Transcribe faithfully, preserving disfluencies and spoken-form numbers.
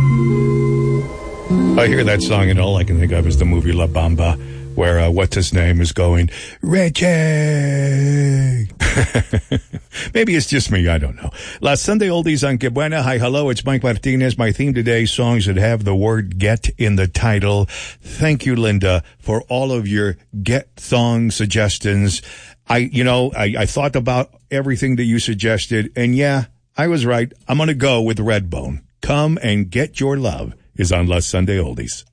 I hear that song and all I can think of is the movie La Bamba, where uh, what's his name is going, Richie. Maybe it's just me, I don't know. La Sunday Oldies on Que Buena. Hi, hello, it's Mike Martinez. My theme today, songs that have the word get in the title. Thank you, Linda, for all of your get song suggestions. I, you know, I, I thought about everything that you suggested, and yeah, I was right. I'm going to go with Redbone. Come and Get Your Love is on La Sunday Oldies.